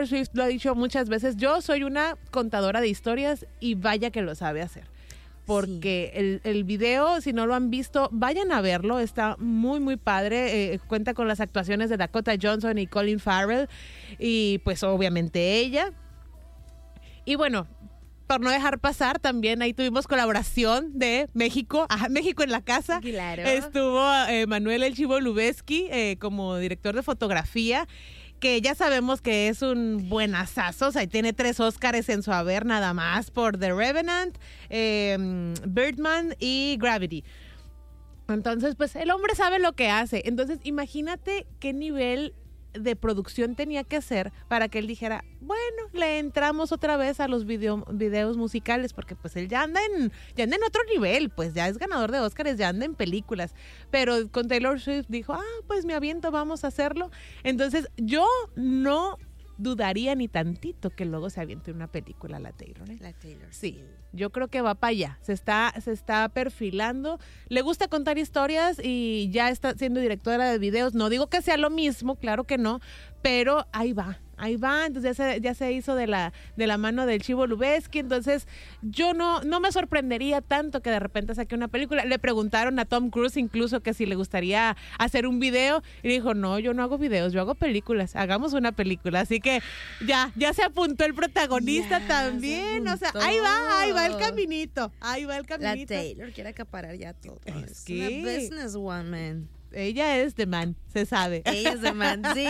Swift lo ha dicho muchas veces, yo soy una contadora de historias y vaya que lo sabe hacer. Porque el video, si no lo han visto, vayan a verlo, está muy, muy padre. Cuenta con las actuaciones de Dakota Johnson y Colin Farrell y pues obviamente ella. Y bueno, por no dejar pasar, también ahí tuvimos colaboración de México, México en la casa. Claro. Estuvo Manuel El Chivo Lubezki como director de fotografía, que ya sabemos que es un buenazazo, o sea, tiene 3 Óscares en su haber nada más por The Revenant, Birdman y Gravity. Entonces, pues el hombre sabe lo que hace. Entonces, imagínate qué nivel de producción tenía que hacer para que él dijera, bueno, le entramos otra vez a los videos musicales, porque pues él ya anda en otro nivel, pues ya es ganador de Óscares, ya anda en películas, pero con Taylor Swift dijo, pues me aviento, vamos a hacerlo. Entonces yo no dudaría ni tantito que luego se aviente una película la Taylor, ¿eh? La Taylor. Sí, yo creo que va para allá. Se está perfilando. Le gusta contar historias y ya está siendo directora de videos. No digo que sea lo mismo, claro que no, pero ahí va. Entonces ya se hizo de la mano del Chivo Lubezki. Entonces yo no me sorprendería tanto que de repente saque una película. Le preguntaron a Tom Cruise incluso que si le gustaría hacer un video y dijo, no, yo no hago videos, yo hago películas, hagamos una película. Así que ya se apuntó el protagonista también. O sea, ahí va el caminito. La Taylor quiere acaparar ya todo. Es una businesswoman. Ella es The Man, se sabe. Ella es The Man, sí.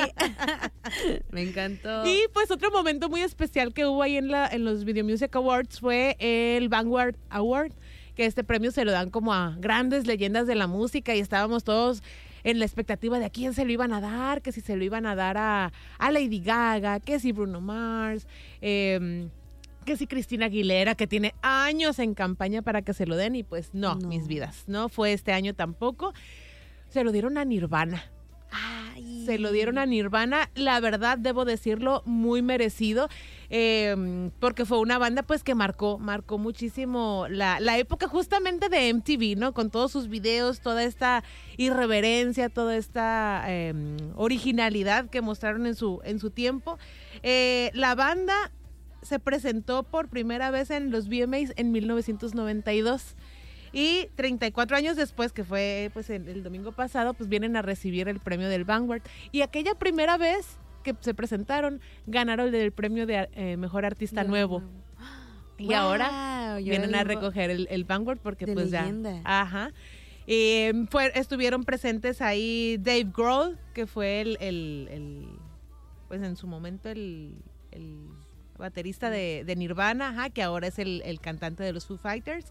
Me encantó. Y pues otro momento muy especial que hubo ahí en los Video Music Awards fue el Vanguard Award, que este premio se lo dan como a grandes leyendas de la música y estábamos todos en la expectativa de a quién se lo iban a dar, que si se lo iban a dar a Lady Gaga, que si Bruno Mars, que si Cristina Aguilera, que tiene años en campaña para que se lo den y pues no, mis vidas, no fue este año tampoco. Se lo dieron a Nirvana. Se lo dieron a Nirvana, la verdad debo decirlo, muy merecido, porque fue una banda pues que marcó muchísimo la época justamente de MTV, ¿no? Con todos sus videos, toda esta irreverencia, toda esta originalidad que mostraron en su tiempo. La banda se presentó por primera vez en los VMAs en 1992. Y 34 años después, que fue pues el domingo pasado, pues vienen a recibir el premio del Vanguard. Y aquella primera vez que se presentaron, ganaron el premio de Mejor Artista Nuevo. Y ahora vienen a recoger el Vanguard porque pues leyenda. Ya... Ajá. Estuvieron presentes ahí Dave Grohl, que fue el pues en su momento el baterista de Nirvana, que ahora es el cantante de los Foo Fighters.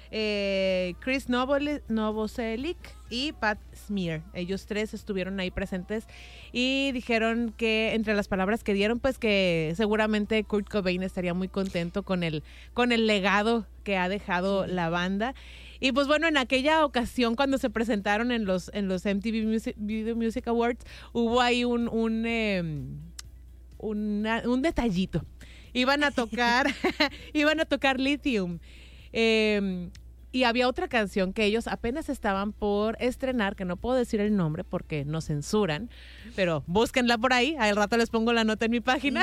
Chris Novoselic y Pat Smear, ellos 3 estuvieron ahí presentes y dijeron que entre las palabras que dieron pues que seguramente Kurt Cobain estaría muy contento con el legado que ha dejado la banda. Y pues bueno, en aquella ocasión cuando se presentaron en los MTV Video Music Awards hubo ahí un detallito. Iban a tocar Lithium. Y había otra canción que ellos apenas estaban por estrenar, que no puedo decir el nombre porque nos censuran, pero búsquenla por ahí, al rato les pongo la nota en mi página.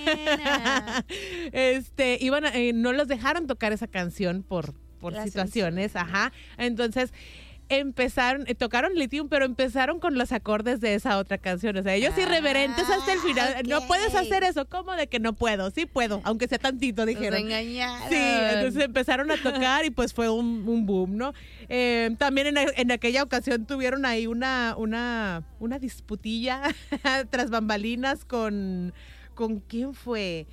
No los dejaron tocar esa canción por situaciones, entonces tocaron Lithium, pero empezaron con los acordes de esa otra canción. O sea, ellos irreverentes hasta el final. Okay. No puedes hacer eso. ¿Cómo de que no puedo? Sí puedo, aunque sea tantito, dijeron. Nos engañaron. Sí, entonces empezaron a tocar y pues fue un boom, ¿no? También en aquella ocasión tuvieron ahí una disputilla tras bambalinas con ¿quién fue?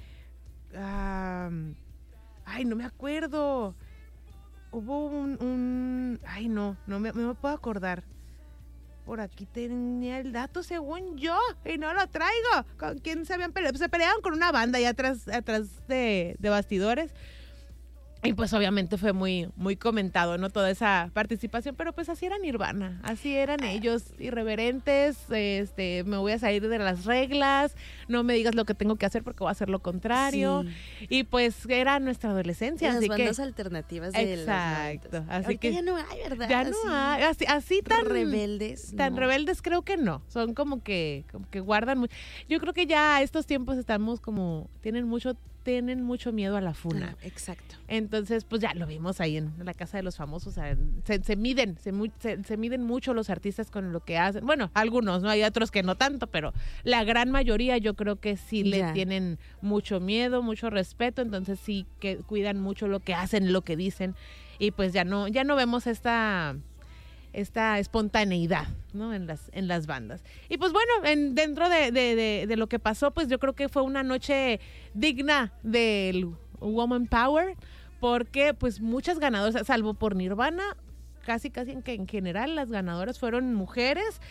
No me acuerdo. Hubo ay, no me puedo acordar. Por aquí tenía el dato según yo y no lo traigo. ¿Con quién se habían peleado? Se pelearon con una banda ahí atrás de bastidores. Y pues obviamente fue muy, muy comentado, ¿no? Toda esa participación, pero pues así era Nirvana, así eran ellos, irreverentes, me voy a salir de las reglas, no me digas lo que tengo que hacer porque voy a hacer lo contrario. Sí. Y pues era nuestra adolescencia, las así bandas alternativas de exacto, los 90s. Así ahorita que ya no hay, ¿verdad? Ya no hay, así tan rebeldes. Tan rebeldes creo que no, son como que guardan mucho. Yo creo que ya a estos tiempos estamos como, tienen mucho miedo a la funa. Exacto. Entonces, pues ya lo vimos ahí en la Casa de los Famosos. O sea, se miden mucho los artistas con lo que hacen. Bueno, algunos, ¿no? Hay otros que no tanto, pero la gran mayoría yo creo que sí le tienen mucho miedo, mucho respeto. Entonces sí que cuidan mucho lo que hacen, lo que dicen. Y pues ya no vemos esta espontaneidad, ¿no? en las bandas. Y pues bueno, dentro de lo que pasó, pues yo creo que fue una noche digna del Woman Power, porque pues muchas ganadoras, salvo por Nirvana, casi en general las ganadoras fueron mujeres.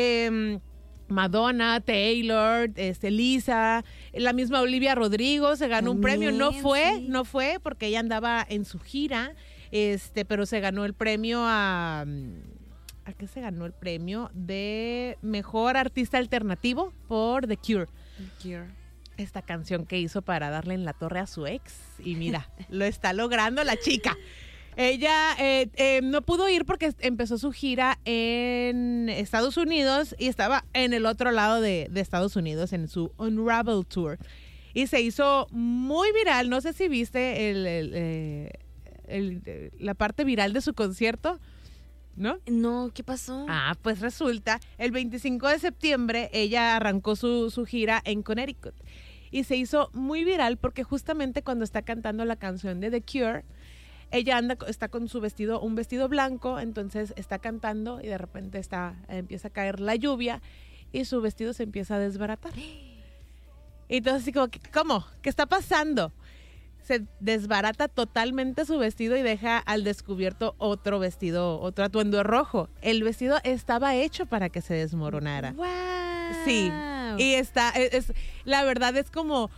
Madonna, Taylor, Lisa, la misma Olivia Rodrigo se ganó un premio. No fue porque ella andaba en su gira. Pero se ganó el premio ¿a qué se ganó el premio? De Mejor Artista Alternativo por The Cure. Esta canción que hizo para darle en la torre a su ex. Y mira, lo está logrando la chica. Ella no pudo ir porque empezó su gira en Estados Unidos y estaba en el otro lado de Estados Unidos en su Unravel Tour. Y se hizo muy viral. No sé si viste la parte viral de su concierto, ¿no? No, ¿qué pasó? Pues resulta, el 25 de septiembre ella arrancó su gira en Connecticut y se hizo muy viral porque justamente cuando está cantando la canción de The Cure, ella está con un vestido blanco, entonces está cantando y de repente empieza a caer la lluvia y su vestido se empieza a desbaratar. Y entonces así como, ¿cómo? ¿Qué está pasando? Se desbarata totalmente su vestido y deja al descubierto otro atuendo rojo. El vestido estaba hecho para que se desmoronara. ¡Wow! Sí, y la verdad es como,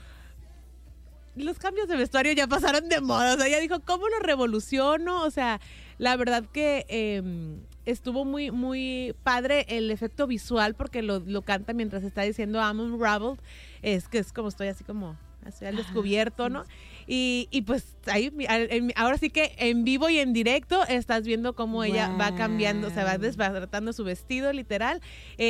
los cambios de vestuario ya pasaron de moda. O sea, ella dijo, ¿cómo lo revoluciono? O sea, la verdad que estuvo muy, muy padre el efecto visual porque lo canta mientras está diciendo I'm unraveled. Es como estoy así como... Estoy al descubierto, ¿no? Y pues ahí, ahora sí que en vivo y en directo estás viendo cómo ella va cambiando, se va desbaratando su vestido, literal.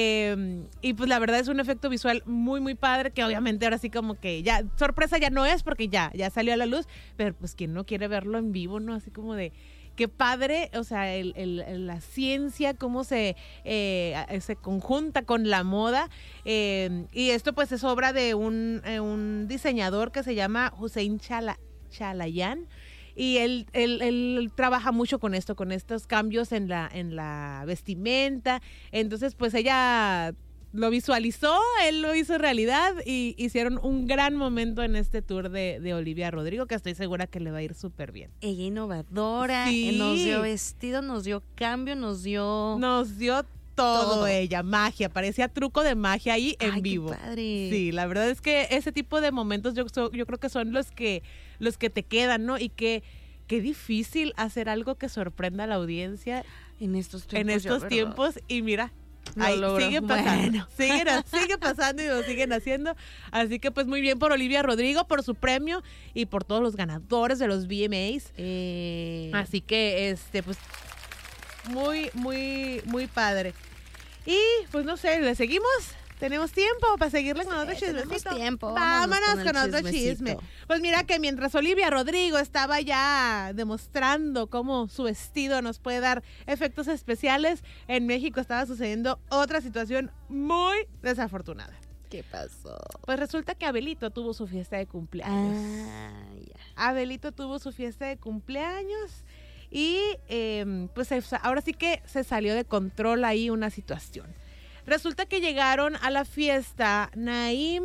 Y pues la verdad es un efecto visual muy, muy padre, que obviamente ahora sí como que ya, sorpresa ya no es porque ya salió a la luz, pero pues quien no quiere verlo en vivo, ¿no? Así como de... Qué padre, o sea, la ciencia, cómo se conjunta con la moda. Y esto pues es obra de un diseñador que se llama Hussein Chalayan. Y él trabaja mucho con estos cambios en la vestimenta. Entonces pues ella lo visualizó, él lo hizo realidad y hicieron un gran momento en este tour de Olivia Rodrigo, que estoy segura que le va a ir súper bien. Ella innovadora, nos dio vestido, nos dio cambio, nos dio todo ella, magia, parecía truco de magia ahí en vivo. Qué padre. Sí, la verdad es que ese tipo de momentos yo creo que son los que te quedan, ¿no? Y qué difícil hacer algo que sorprenda a la audiencia en estos tiempos. Y mira, ahí sigue pasando, sigue pasando y lo siguen haciendo. Así que pues muy bien por Olivia Rodrigo, por su premio y por todos los ganadores de los VMAs. Así que pues muy, muy, muy padre. Y pues no sé, ¿le seguimos? ¿Tenemos tiempo para seguirle con otro chismecito? Tenemos tiempo. Vámonos con otro chisme. Pues mira que mientras Olivia Rodrigo estaba ya demostrando cómo su vestido nos puede dar efectos especiales, en México estaba sucediendo otra situación muy desafortunada. ¿Qué pasó? Pues resulta que Abelito tuvo su fiesta de cumpleaños. Abelito tuvo su fiesta de cumpleaños y pues ahora sí que se salió de control ahí una situación. Resulta que llegaron a la fiesta Naim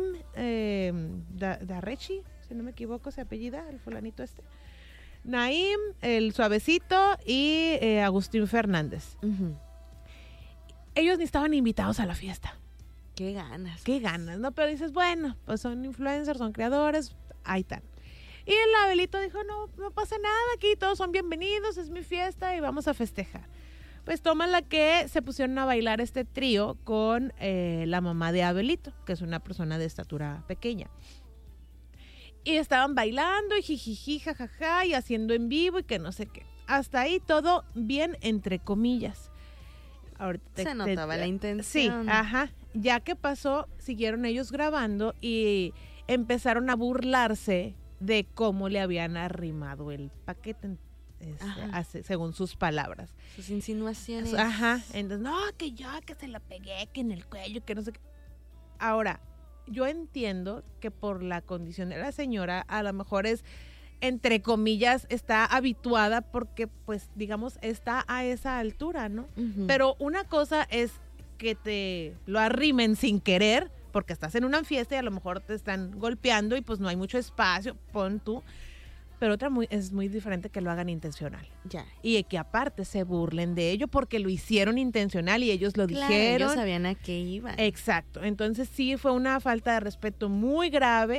Darrechi, si no me equivoco, se apellida el fulanito Naim, el Suavecito y Agustín Fernández. Uh-huh. Ellos ni estaban invitados a la fiesta. Qué ganas, ¿no? Pero dices, bueno, pues son influencers, son creadores, ahí están. Y el Abelito dijo, no pasa nada aquí, todos son bienvenidos, es mi fiesta y vamos a festejar. Pues toma la que se pusieron a bailar este trío con la mamá de Abelito, que es una persona de estatura pequeña. Y estaban bailando y jijiji, jajaja, y haciendo en vivo y que no sé qué. Hasta ahí todo bien, entre comillas. Ahorita se notaba la intención. Sí, ajá. Ya que pasó, siguieron ellos grabando y empezaron a burlarse de cómo le habían arrimado el paquete. Según sus palabras. Sus insinuaciones. Ajá. Entonces, no, que se lo pegué, que en el cuello, que no sé qué. Ahora, yo entiendo que por la condición de la señora, a lo mejor es, entre comillas, está habituada porque, pues, digamos, está a esa altura, ¿no? Uh-huh. Pero una cosa es que te lo arrimen sin querer, porque estás en una fiesta y a lo mejor te están golpeando y pues no hay mucho espacio, pon tú. Pero otra es muy diferente que lo hagan intencional. Ya. Y que aparte se burlen de ello porque lo hicieron intencional y ellos lo dijeron. Ellos sabían a qué iban. Exacto. Entonces sí fue una falta de respeto muy grave,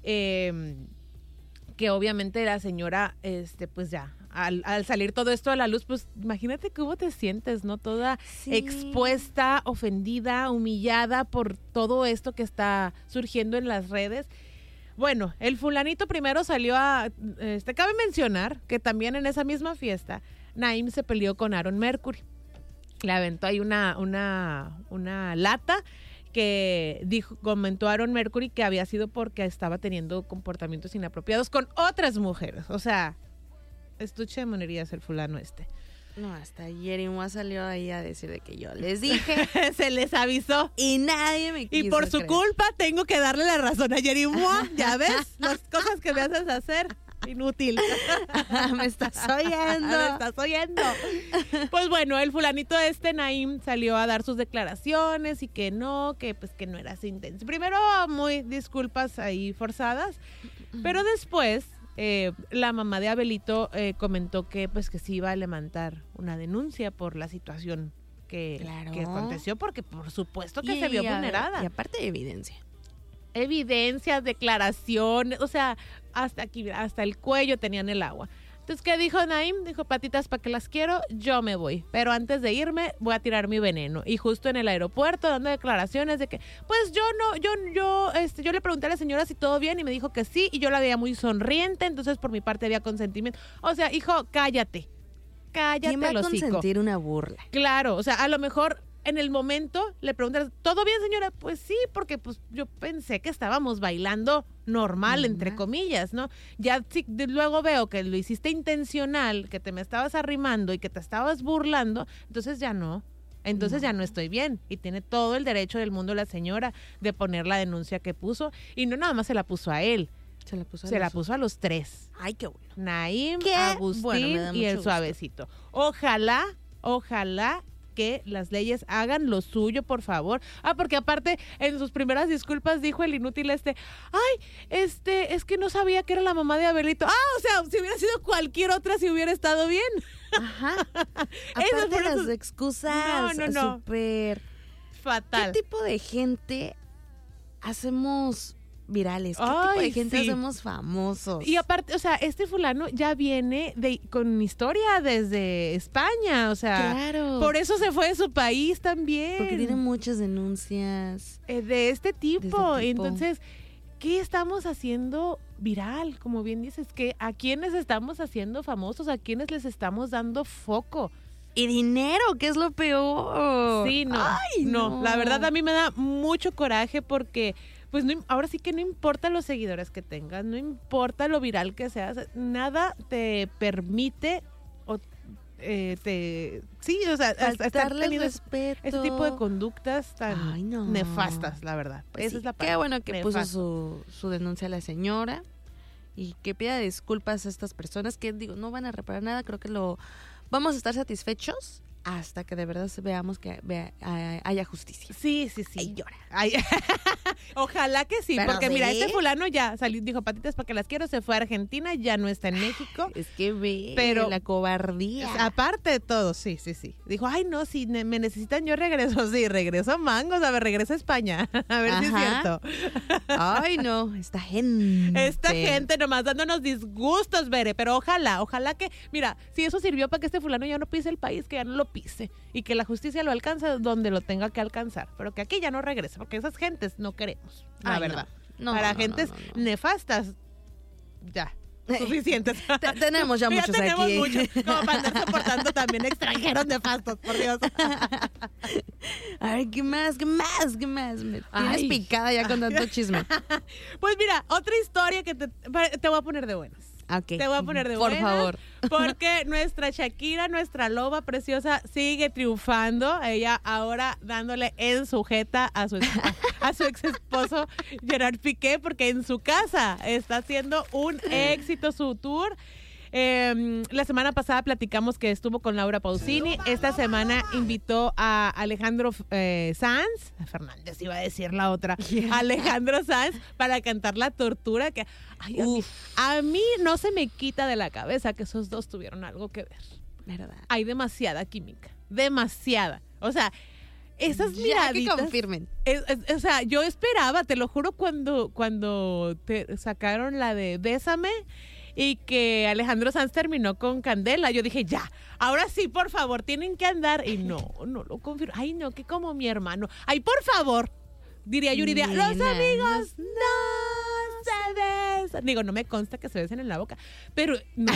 que obviamente la señora, pues ya, al salir todo esto a la luz, pues imagínate cómo te sientes, ¿no? Toda expuesta, ofendida, humillada por todo esto que está surgiendo en las redes. Bueno, el fulanito primero salió cabe mencionar que también en esa misma fiesta, Naim se peleó con Aaron Mercury. Le aventó ahí una lata que comentó Aaron Mercury que había sido porque estaba teniendo comportamientos inapropiados con otras mujeres. O sea, estuche de monerías el fulano este. No, hasta Jerry Mois salió ahí a decir de que yo les dije. Se les avisó. Y nadie me quiso Y por su creer. Culpa tengo que darle la razón a Jerry Mois. ¿Ya ves? Las cosas que me haces hacer. Inútil. Me estás oyendo. Me estás oyendo. Pues bueno, el fulanito Naim salió a dar sus declaraciones y que no era así intenso. Primero, muy disculpas ahí forzadas, pero después la mamá de Abelito comentó que sí iba a levantar una denuncia por la situación que aconteció, porque por supuesto que se vio vulnerada. Y aparte de evidencias, declaraciones, o sea, hasta aquí, hasta el cuello tenían el agua. Entonces, ¿qué dijo Naim? Dijo, patitas, ¿para qué las quiero? Yo me voy. Pero antes de irme, voy a tirar mi veneno. Y justo en el aeropuerto, dando declaraciones de que, pues yo le pregunté a la señora si todo bien y me dijo que sí, y yo la veía muy sonriente, entonces por mi parte había consentimiento. O sea, hijo, cállate. ¿Quién va a consentir una burla? Claro, o sea, a lo mejor en el momento le preguntas, ¿todo bien, señora? Pues sí, porque pues yo pensé que estábamos bailando normal, entre comillas, ¿no? Ya luego veo que lo hiciste intencional, que te me estabas arrimando y que te estabas burlando, entonces ya no. Entonces ya no estoy bien. Y tiene todo el derecho del mundo la señora de poner la denuncia que puso. Y no nada más se la puso a él. Se la puso a los tres. Ay, qué bueno. Naim, Agustín y el suavecito. Ojalá que las leyes hagan lo suyo, por favor. Porque aparte, en sus primeras disculpas dijo el inútil es que no sabía que era la mamá de Abelito. O sea, si hubiera sido cualquier otra, si hubiera estado bien. Ajá. Aparte las excusas. No. Súper fatal. ¿Qué tipo de gente hacemos virales? ¿Qué tipo de gente hacemos famosos? Y aparte, o sea, este fulano ya viene con historia desde España, o sea, claro. Por eso se fue de su país también. Porque tiene muchas denuncias. De este tipo. Entonces, ¿qué estamos haciendo viral? Como bien dices, ¿a quiénes estamos haciendo famosos? ¿A quiénes les estamos dando foco? Y dinero, que es lo peor. Sí, no. La verdad a mí me da mucho coraje porque pues ahora sí que no importa los seguidores que tengas, no importa lo viral que seas, nada te permite estar teniendo respeto. Ese tipo de conductas tan nefastas, la verdad. Pues esa es la parte. Qué bueno que puso su denuncia a la señora y que pida disculpas a estas personas que no van a reparar nada. Creo que vamos a estar satisfechos hasta que de verdad veamos que haya justicia. Sí. Ay, llora. Ojalá que sí, pero porque sí. mira, este fulano ya salió, dijo patitas para que las quiero, se fue a Argentina, ya no está en México. Es que ve pero la cobardía. Aparte de todo, sí. Dijo, ay no, si me necesitan yo regreso, sí, regreso mangos, a ver, regreso a España, a ver si es cierto. Ay no, esta gente nomás dándonos disgustos, Bere, pero ojalá que, mira, si eso sirvió para que este fulano ya no pise el país, que ya no lo pise y que la justicia lo alcance donde lo tenga que alcanzar, pero que aquí ya no regrese, porque esas gentes no queremos, la verdad. No, para gentes nefastas, ya. Suficientes. Tenemos ya muchos tenemos aquí. Muchos, como para andar soportando también extranjeros nefastos, por Dios. A ver, ¿qué más? Me tienes picada ya con tanto chisme. Pues mira, otra historia que te voy a poner de buenas. Okay. Te voy a poner de buenas. Por favor. Porque nuestra Shakira, nuestra loba preciosa, sigue triunfando. Ella ahora dándole en sujeta a su ex esposo Gerard Piqué, porque en su casa está haciendo un éxito su tour. La semana pasada platicamos que estuvo con Laura Pausini. Esta semana invitó a Alejandro Sanz, Fernández iba a decir la otra, Alejandro Sanz, para cantar La Tortura, que a mí no se me quita de la cabeza que esos dos tuvieron algo que ver. ¿Verdad? Hay demasiada química, demasiada. O sea, esas miraditas. Que confirmen. O sea, yo esperaba, te lo juro, cuando te sacaron la de Bésame y que Alejandro Sanz terminó con Candela, yo dije, ya, ahora sí, por favor, tienen que andar. Y no lo confirmo. Ay, no, que como mi hermano. Ay, por favor, diría Yuridia, los amigos no se besan. Digo, no me consta que se besen en la boca, pero no,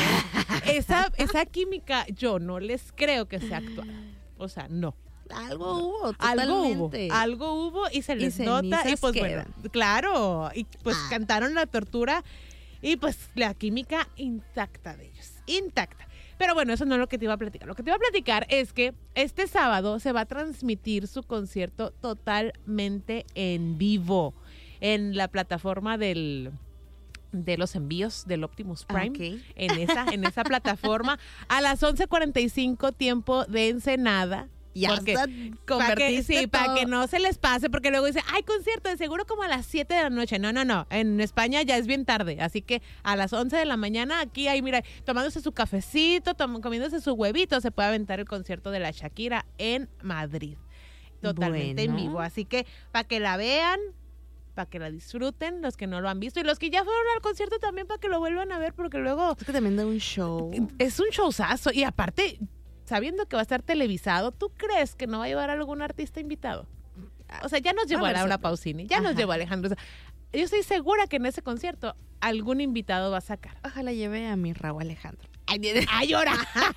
esa química yo no les creo que sea actual. O sea, no. Algo hubo, totalmente. Algo hubo y se les nota. Y pues quedan. Bueno, claro, y pues cantaron La Tortura y pues la química intacta de ellos, intacta. Pero bueno, eso no es lo que te iba a platicar. Lo que te iba a platicar es que este sábado se va a transmitir su concierto totalmente en vivo en la plataforma de los envíos del Optimus Prime. Okay. En esa plataforma a las 11:45 tiempo de Ensenada. Ya está convertiste para que no se les pase, porque luego dice, ay, concierto, de seguro como a las 7 de la noche. No, en España ya es bien tarde, así que a las 11 de la mañana aquí, ahí mira, tomándose su cafecito, comiéndose su huevito, se puede aventar el concierto de la Shakira en Madrid. Totalmente en vivo, así que para que la vean, para que la disfruten, los que no lo han visto, y los que ya fueron al concierto también para que lo vuelvan a ver, porque luego... Es que también da un show. Es un showzazo, y aparte... Sabiendo que va a estar televisado, ¿tú crees que no va a llevar a algún artista invitado? O sea, ya nos llevó a Laura Pausini, ya nos llevó a Alejandro. Yo estoy segura que en ese concierto algún invitado va a sacar. Ojalá lleve a mi Raúl Alejandro. ¡Ay, ahora!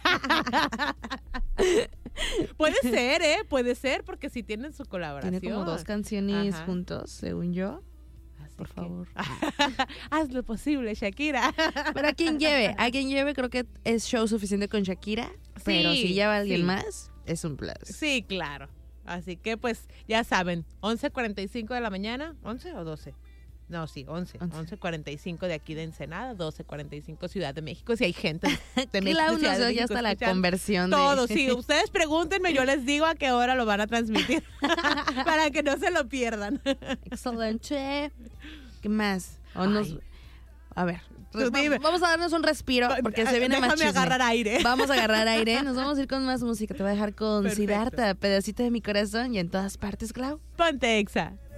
Puede ser, porque si tienen su colaboración. Tiene como 2 canciones juntos, según yo. Por favor. Haz lo posible, Shakira. Pero a quien lleve, creo que es show suficiente con Shakira. Pero si lleva a alguien más, es un plus. Sí, claro. Así que pues ya saben, 11:45 de la mañana, 11 o 12. No, sí, 11:45 de aquí de Ensenada, 12:45 Ciudad de México. Si hay gente de México, Claro, ya está la conversión. Todo, sí. Ustedes pregúntenme, yo les digo a qué hora lo van a transmitir para que no se lo pierdan. Excelente. ¿Qué más? A ver, vamos a darnos un respiro porque se viene más chisme. Déjame agarrar aire. Vamos a agarrar aire. Nos vamos a ir con más música. Te voy a dejar con Siddhartha, Pedacito de mi corazón, y en todas partes, Clau. Ponte Exa.